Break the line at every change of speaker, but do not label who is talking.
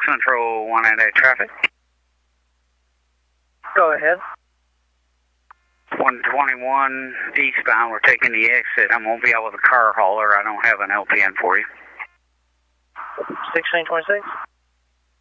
Central 188 traffic.
Go ahead.
121 eastbound, we're taking the exit. I'm going to be out with a car hauler. I don't have an LPN for you.
1626.